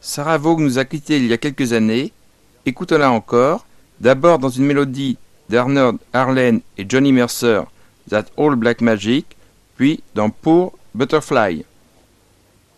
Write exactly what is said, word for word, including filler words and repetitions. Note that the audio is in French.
Sarah Vaughan nous a quittés il y a quelques années. Écoutons-la encore, d'abord dans une mélodie d'Arnold Arlen et Johnny Mercer, That Old Black Magic, puis dans Poor Butterfly.